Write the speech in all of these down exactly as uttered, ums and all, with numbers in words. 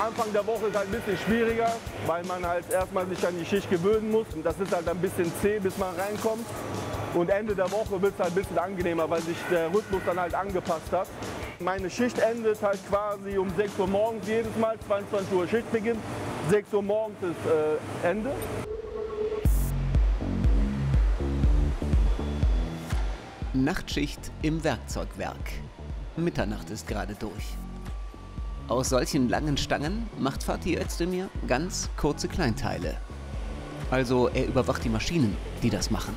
Anfang der Woche ist halt ein bisschen schwieriger, weil man halt erstmal sich an die Schicht gewöhnen muss. Und das ist halt ein bisschen zäh, bis man reinkommt. Und Ende der Woche wird es halt ein bisschen angenehmer, weil sich der Rhythmus dann halt angepasst hat. Meine Schicht endet halt quasi um sechs Uhr morgens jedes Mal, zweiundzwanzig Uhr Schichtbeginn. sechs Uhr morgens ist äh, Ende. Nachtschicht im Werkzeugwerk. Mitternacht ist gerade durch. Aus solchen langen Stangen macht Fatih Özdemir ganz kurze Kleinteile. Also er überwacht die Maschinen, die das machen.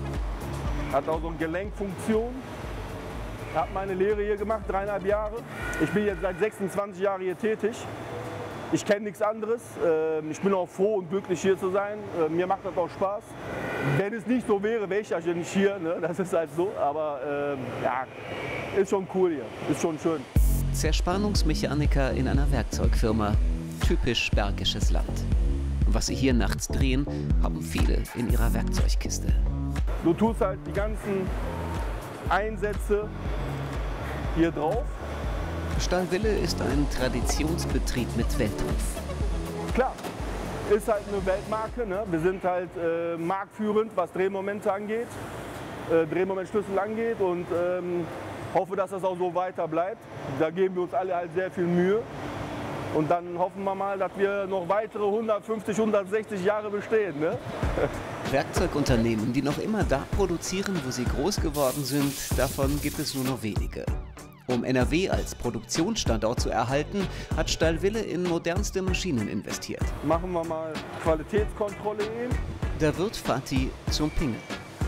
Hat auch so eine Gelenkfunktion. Ich habe meine Lehre hier gemacht, dreieinhalb Jahre. Ich bin jetzt seit sechsundzwanzig Jahren hier tätig. Ich kenne nichts anderes. Ich bin auch froh und glücklich, hier zu sein. Mir macht das auch Spaß. Wenn es nicht so wäre, wäre ich ja nicht hier. Ne? Das ist halt so. Aber ähm, ja, ist schon cool hier. Ist schon schön. Zerspannungsmechaniker in einer Werkzeugfirma. Typisch bergisches Land. Was sie hier nachts drehen, haben viele in ihrer Werkzeugkiste. Du tust halt die ganzen Einsätze hier drauf. Stahlwille ist ein Traditionsbetrieb mit Weltruf. Klar, ist halt eine Weltmarke. Ne? Wir sind halt äh, marktführend, was Drehmomente angeht, äh, Drehmomentschlüssel angeht und ähm, hoffe, dass das auch so weiter bleibt. Da geben wir uns alle halt sehr viel Mühe. Und dann hoffen wir mal, dass wir noch weitere hundertfünfzig, hundertsechzig Jahre bestehen. Ne? Werkzeugunternehmen, die noch immer da produzieren, wo sie groß geworden sind, davon gibt es nur noch wenige. Um N R W als Produktionsstandort zu erhalten, hat Stahlwille in modernste Maschinen investiert. Machen wir mal Qualitätskontrolle eben. Da wird Fatih zum Pingel.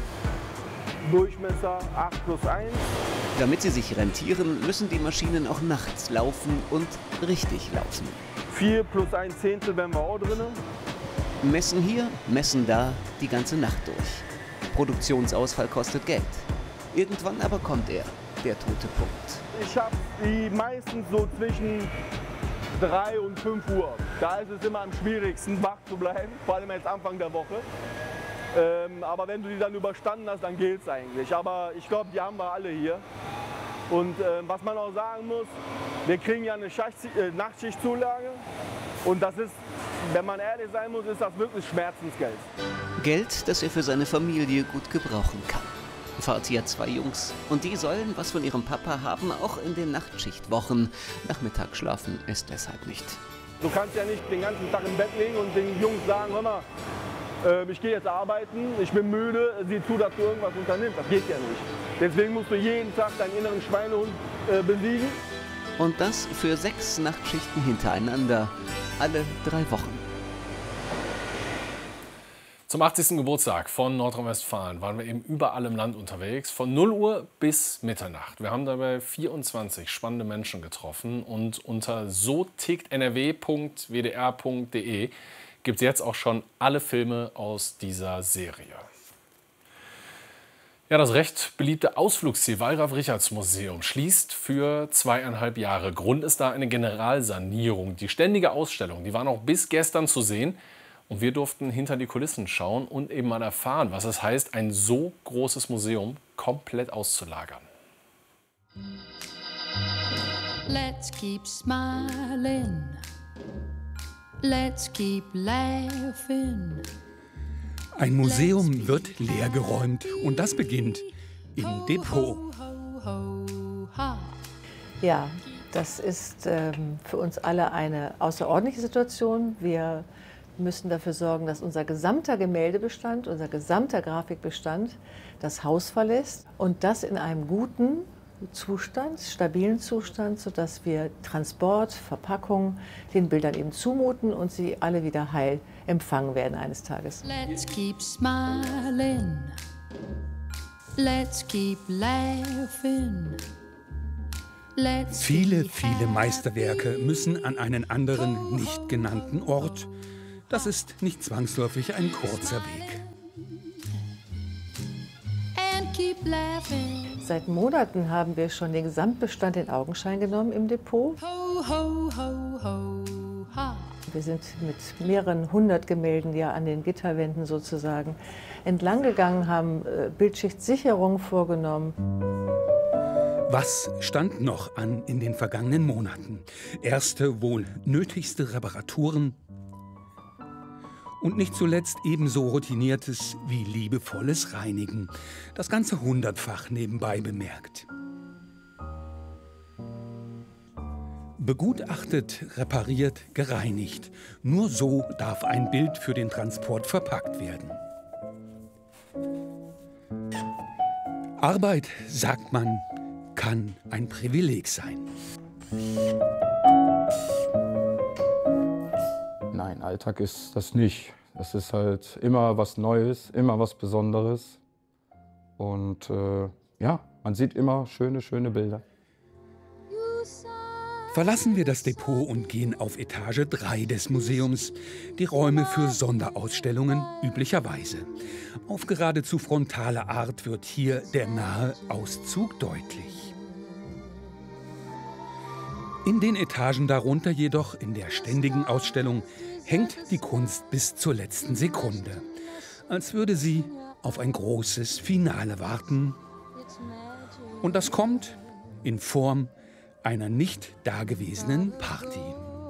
Durchmesser acht plus eins. Damit sie sich rentieren, müssen die Maschinen auch nachts laufen und richtig laufen. vier plus ein Zehntel wären wir auch drin. Messen hier, messen da, die ganze Nacht durch. Produktionsausfall kostet Geld. Irgendwann aber kommt er, der tote Punkt. Ich habe die meistens so zwischen drei und fünf Uhr. Da ist es immer am schwierigsten, wach zu bleiben, vor allem jetzt Anfang der Woche. Ähm, aber wenn du die dann überstanden hast, dann geht es eigentlich. Aber ich glaube, die haben wir alle hier. Und äh, was man auch sagen muss, wir kriegen ja eine Schacht, äh, Nachtschichtzulage. Und das ist, wenn man ehrlich sein muss, ist das wirklich Schmerzensgeld. Geld, das er für seine Familie gut gebrauchen kann. Fatih hat zwei Jungs und die sollen was von ihrem Papa haben, auch in den Nachtschichtwochen. Nachmittag schlafen ist deshalb nicht. Du kannst ja nicht den ganzen Tag im Bett liegen und den Jungs sagen, hör mal, äh, ich gehe jetzt arbeiten, ich bin müde, sieh zu, dass du irgendwas unternimmst. Das geht ja nicht. Deswegen musst du jeden Tag deinen inneren Schweinehund äh, besiegen. Und das für sechs Nachtschichten hintereinander, alle drei Wochen. Zum achtzigsten Geburtstag von Nordrhein-Westfalen waren wir eben überall im Land unterwegs, von null Uhr bis Mitternacht. Wir haben dabei vierundzwanzig spannende Menschen getroffen und unter so tickt n r w punkt w d r punkt d e gibt es jetzt auch schon alle Filme aus dieser Serie. Ja, das recht beliebte Ausflugsziel Wallraf-Richarts-Museum schließt für zweieinhalb Jahre. Grund ist da eine Generalsanierung. Die ständige Ausstellung, die war noch bis gestern zu sehen. Und wir durften hinter die Kulissen schauen und eben mal erfahren, was es heißt, ein so großes Museum komplett auszulagern. Let's keep smiling. Let's keep laughing. Ein Museum wird leergeräumt und das beginnt im Depot. Ja, das ist ähm, für uns alle eine außerordentliche Situation. Wir müssen dafür sorgen, dass unser gesamter Gemäldebestand, unser gesamter Grafikbestand das Haus verlässt und das in einem guten Zustand, stabilen Zustand, sodass wir Transport, Verpackung den Bildern eben zumuten und sie alle wieder heil empfangen werden eines Tages. Let's keep smiling. Let's keep laughing. Let's Viele, viele Meisterwerke müssen an einen anderen, nicht genannten Ort. Das ist nicht zwangsläufig ein kurzer Weg. and keep laughing. Seit Monaten haben wir schon den Gesamtbestand in Augenschein genommen im Depot. Ho, ho, ho, ho, ha. Wir sind mit mehreren hundert Gemälden ja an den Gitterwänden sozusagen entlang gegangen, haben äh, Bildschichtsicherung vorgenommen. Was stand noch an in den vergangenen Monaten? Erste, wohl nötigste Reparaturen und nicht zuletzt ebenso routiniertes wie liebevolles Reinigen. Das Ganze hundertfach nebenbei bemerkt. Begutachtet, repariert, gereinigt. Nur so darf ein Bild für den Transport verpackt werden. Arbeit, sagt man, kann ein Privileg sein. Nein, Alltag ist das nicht. Es ist halt immer was Neues, immer was Besonderes. Und äh, ja, man sieht immer schöne, schöne Bilder. Verlassen wir das Depot und gehen auf Etage drei des Museums, die Räume für Sonderausstellungen üblicherweise. Auf geradezu frontale Art wird hier der nahe Auszug deutlich. In den Etagen darunter jedoch, in der ständigen Ausstellung, hängt die Kunst bis zur letzten Sekunde, als würde sie auf ein großes Finale warten. Und das kommt in Form einer nicht dagewesenen Party.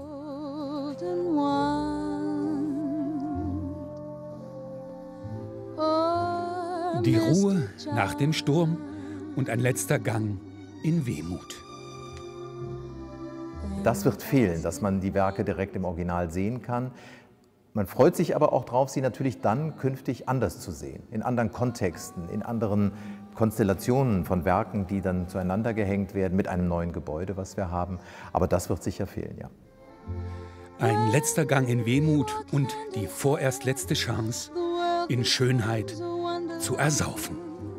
Die Ruhe nach dem Sturm und ein letzter Gang in Wehmut. Das wird fehlen, dass man die Werke direkt im Original sehen kann. Man freut sich aber auch darauf, sie natürlich dann künftig anders zu sehen, in anderen Kontexten, in anderen Konstellationen von Werken, die dann zueinander gehängt werden mit einem neuen Gebäude, was wir haben. Aber das wird sicher fehlen, ja. Ein letzter Gang in Wehmut und die vorerst letzte Chance, in Schönheit zu ersaufen.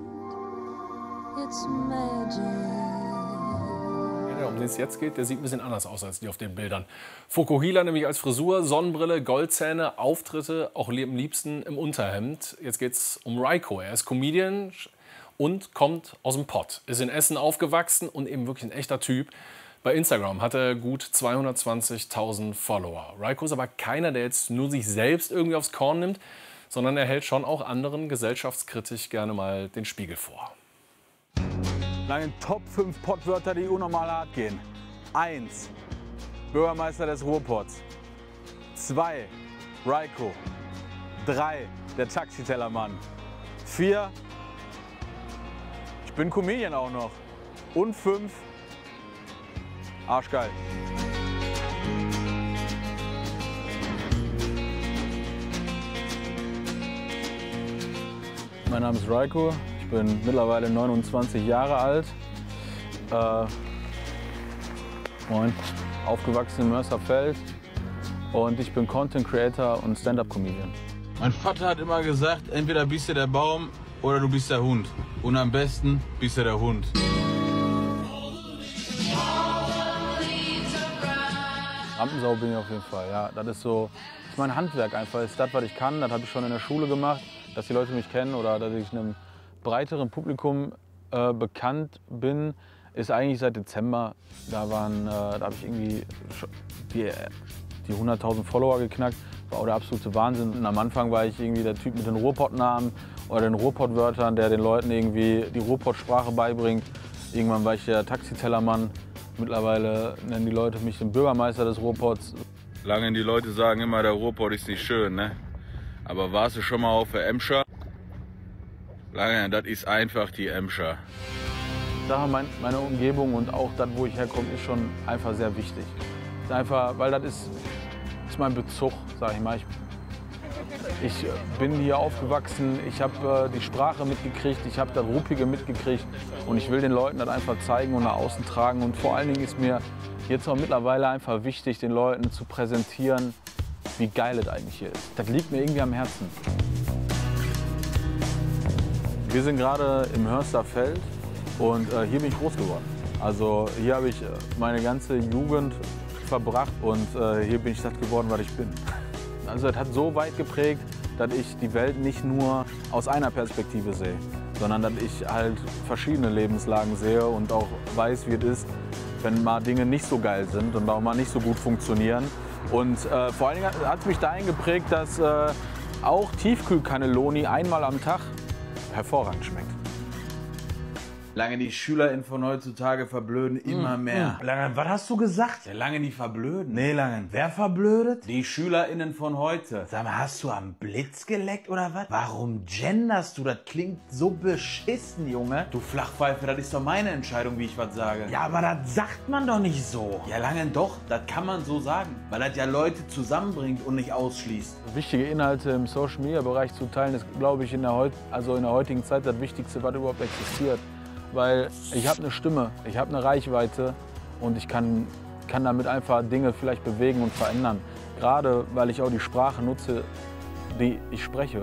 Der, um den es jetzt geht, der sieht ein bisschen anders aus als die auf den Bildern. Fukuhila nämlich als Frisur, Sonnenbrille, Goldzähne, Auftritte, auch am liebsten im Unterhemd. Jetzt geht's um Raiko. Er ist Comedian und kommt aus dem Pott. Ist in Essen aufgewachsen und eben wirklich ein echter Typ. Bei Instagram hat er gut zweihundertzwanzigtausend Follower. Raiko ist aber keiner, der jetzt nur sich selbst irgendwie aufs Korn nimmt, sondern er hält schon auch anderen gesellschaftskritisch gerne mal den Spiegel vor. Nein, Top fünf Pottwörter, die unnormal hart gehen. eins. Bürgermeister des Ruhrpots. zwei. Raiko. drei. Der Taxitellermann. vier. Ich bin Comedian auch noch. Und fünf. Arschgeil. Mein Name ist Raiko. Ich bin mittlerweile neunundzwanzig Jahre alt. Äh, moin. Aufgewachsen in Mörserfeld. Und ich bin Content Creator und Stand-Up-Comedian. Mein Vater hat immer gesagt, entweder bist du der Baum oder du bist der Hund. Und am besten bist du der Hund. Rampensau bin ich auf jeden Fall, ja. Das ist so, das ist mein Handwerk einfach. Das ist das, was ich kann. Das habe ich schon in der Schule gemacht, dass die Leute mich kennen oder dass ich einem breiteren Publikum äh, bekannt bin, ist eigentlich seit Dezember. Da waren, äh, da habe ich irgendwie die, die hunderttausend Follower geknackt. War auch der absolute Wahnsinn. Und am Anfang war ich irgendwie der Typ mit den Ruhrpott-Namen oder den Ruhrpott-Wörtern, der den Leuten irgendwie die Ruhrpott-Sprache beibringt. Irgendwann war ich der Taxitellermann. Mittlerweile nennen die Leute mich den Bürgermeister des Ruhrpots. Lange die Leute sagen immer, der Ruhrpott ist nicht schön, ne? Aber warst du schon mal auf der Emscher? Lange, das ist einfach die Emscher. Ich sage, mein, meine Umgebung und auch das, wo ich herkomme, ist schon einfach sehr wichtig. Ist einfach, weil das ist, ist mein Bezug, sag ich mal. Ich, ich bin hier aufgewachsen, ich habe äh, die Sprache mitgekriegt, ich habe das Ruppige mitgekriegt und ich will den Leuten das einfach zeigen und nach außen tragen. Und vor allen Dingen ist mir jetzt auch mittlerweile einfach wichtig, den Leuten zu präsentieren, wie geil es eigentlich hier ist. Das liegt mir irgendwie am Herzen. Wir sind gerade im Hörsterfeld und äh, hier bin ich groß geworden. Also hier habe ich äh, meine ganze Jugend verbracht und äh, hier bin ich das geworden, was ich bin. Also es hat so weit geprägt, dass ich die Welt nicht nur aus einer Perspektive sehe, sondern dass ich halt verschiedene Lebenslagen sehe und auch weiß, wie es ist, wenn mal Dinge nicht so geil sind und auch mal nicht so gut funktionieren. Und äh, vor allen Dingen hat es mich dahin geprägt, dass äh, auch Tiefkühlcannelloni einmal am Tag hervorragend schmeckt. Lange, die SchülerInnen von heutzutage verblöden immer mehr. Mm. Langen, was hast du gesagt? Ja, Lange, die verblöden. Nee, Langen, wer verblödet? Die SchülerInnen von heute. Sag mal, hast du am Blitz geleckt oder was? Warum genderst du? Das klingt so beschissen, Junge. Du Flachpfeife, das ist doch meine Entscheidung, wie ich was sage. Ja, aber das sagt man doch nicht so. Ja, Langen, doch, das kann man so sagen. Weil das ja Leute zusammenbringt und nicht ausschließt. Wichtige Inhalte im Social-Media-Bereich zu teilen, ist, glaube ich, in der, heut, also in der heutigen Zeit das Wichtigste, was überhaupt existiert. Weil ich habe eine Stimme, ich habe eine Reichweite und ich kann, kann damit einfach Dinge vielleicht bewegen und verändern. Gerade weil ich auch die Sprache nutze, die ich spreche.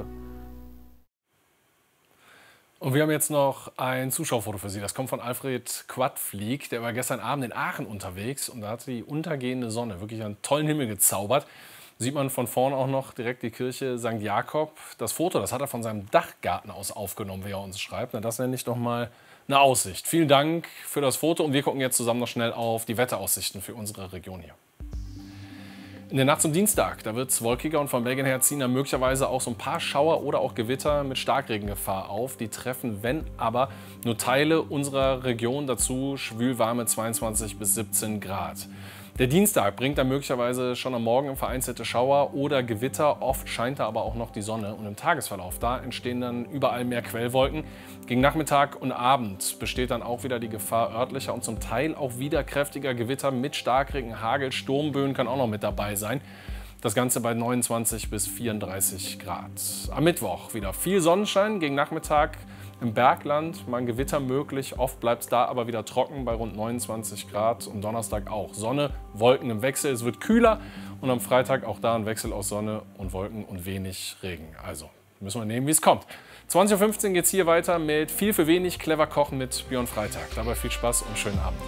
Und wir haben jetzt noch ein Zuschauerfoto für Sie. Das kommt von Alfred Quadflieg. Der war gestern Abend in Aachen unterwegs und da hat die untergehende Sonne wirklich einen tollen Himmel gezaubert. Sieht man von vorn auch noch direkt die Kirche Sankt Jakob. Das Foto, das hat er von seinem Dachgarten aus aufgenommen, wie er uns schreibt. Na, das nenne ich doch mal eine Aussicht. Vielen Dank für das Foto und wir gucken jetzt zusammen noch schnell auf die Wetteraussichten für unsere Region hier. In der Nacht zum Dienstag, da wird es wolkiger und von Belgien her ziehen dann möglicherweise auch so ein paar Schauer oder auch Gewitter mit Starkregengefahr auf. Die treffen, wenn aber, nur Teile unserer Region, dazu schwülwarme zweiundzwanzig bis siebzehn Grad. Der Dienstag bringt dann möglicherweise schon am Morgen vereinzelte Schauer oder Gewitter. Oft scheint da aber auch noch die Sonne. Und im Tagesverlauf, da entstehen dann überall mehr Quellwolken. Gegen Nachmittag und Abend besteht dann auch wieder die Gefahr örtlicher und zum Teil auch wieder kräftiger Gewitter mit Starkregen, Hagel, Sturmböen kann auch noch mit dabei sein. Das Ganze bei neunundzwanzig bis vierunddreißig Grad. Am Mittwoch wieder viel Sonnenschein, gegen Nachmittag im Bergland mal ein Gewitter möglich. Oft bleibt es da aber wieder trocken bei rund neunundzwanzig Grad. Am Donnerstag auch Sonne, Wolken im Wechsel. Es wird kühler und am Freitag auch da ein Wechsel aus Sonne und Wolken und wenig Regen. Also müssen wir nehmen, wie es kommt. zwanzig Uhr fünfzehn geht es hier weiter mit Viel für wenig, clever kochen mit Björn Freitag. Dabei viel Spaß und schönen Abend.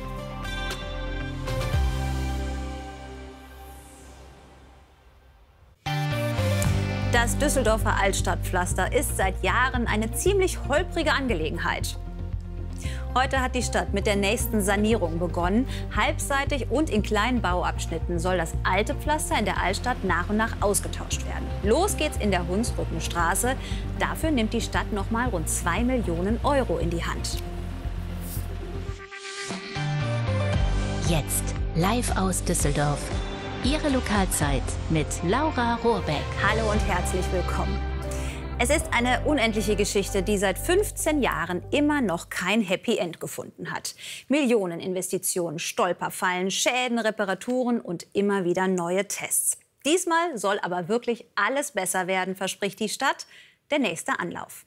Das Düsseldorfer Altstadtpflaster ist seit Jahren eine ziemlich holprige Angelegenheit. Heute hat die Stadt mit der nächsten Sanierung begonnen. Halbseitig und in kleinen Bauabschnitten soll das alte Pflaster in der Altstadt nach und nach ausgetauscht werden. Los geht's in der Hunsrückenstraße. Dafür nimmt die Stadt noch mal rund zwei Millionen Euro in die Hand. Jetzt live aus Düsseldorf. Ihre Lokalzeit mit Laura Rohrbeck. Hallo und herzlich willkommen. Es ist eine unendliche Geschichte, die seit fünfzehn Jahren immer noch kein Happy End gefunden hat. Millioneninvestitionen, Stolperfallen, Schäden, Reparaturen und immer wieder neue Tests. Diesmal soll aber wirklich alles besser werden, verspricht die Stadt. Der nächste Anlauf.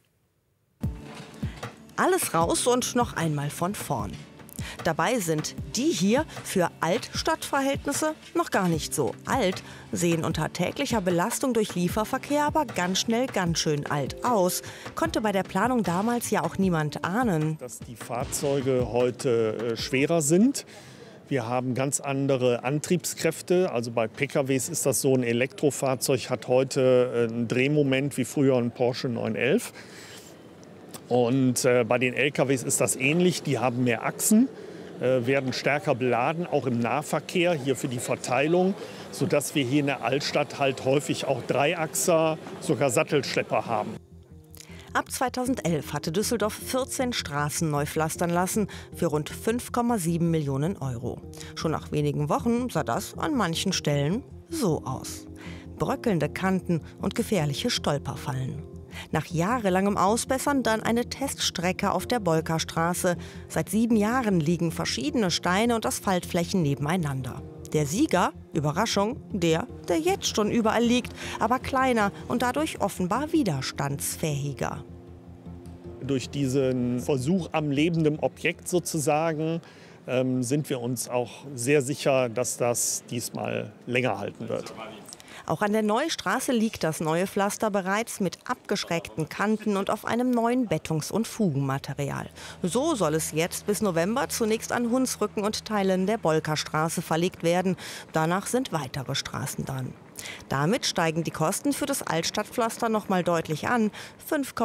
Alles raus und noch einmal von vorn. Dabei sind die hier für Altstadtverhältnisse noch gar nicht so alt, sehen unter täglicher Belastung durch Lieferverkehr aber ganz schnell ganz schön alt aus. Konnte bei der Planung damals ja auch niemand ahnen. Dass die Fahrzeuge heute äh, schwerer sind. Wir haben ganz andere Antriebskräfte. Also bei P K Ws ist das so, ein Elektrofahrzeug hat heute äh, ein Drehmoment wie früher ein Porsche neun elf. Und äh, bei den L K Ws ist das ähnlich. Die haben mehr Achsen, äh, werden stärker beladen, auch im Nahverkehr, hier für die Verteilung, sodass wir hier in der Altstadt halt häufig auch Dreiachser, sogar Sattelschlepper haben. Ab zweitausendelf hatte Düsseldorf vierzehn Straßen neu pflastern lassen für rund fünf Komma sieben Millionen Euro. Schon nach wenigen Wochen sah das an manchen Stellen so aus. Bröckelnde Kanten und gefährliche Stolperfallen. Nach jahrelangem Ausbessern dann eine Teststrecke auf der Bolkerstraße. Seit sieben Jahren liegen verschiedene Steine und Asphaltflächen nebeneinander. Der Sieger, Überraschung, der, der jetzt schon überall liegt, aber kleiner und dadurch offenbar widerstandsfähiger. Durch diesen Versuch am lebenden Objekt sozusagen ähm, sind wir uns auch sehr sicher, dass das diesmal länger halten wird. Auch an der Neustraße liegt das neue Pflaster bereits mit abgeschrägten Kanten und auf einem neuen Bettungs- und Fugenmaterial. So soll es jetzt bis November zunächst an Hunsrücken und Teilen der Bolkerstraße verlegt werden. Danach sind weitere Straßen dran. Damit steigen die Kosten für das Altstadtpflaster noch mal deutlich an. fünf